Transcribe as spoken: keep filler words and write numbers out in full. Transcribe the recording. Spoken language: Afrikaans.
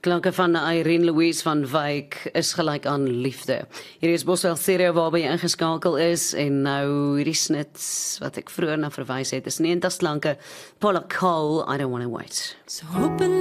Klanke van Irene Louise van Wyk is gelyk aan liefde. Hierdie is Boswel Stereo waarby jy ingeskakel is en nou hierdie snit wat ek vroeër na verwys het is negentig klanke Paula Cole, I Don't Wanna Wait. So open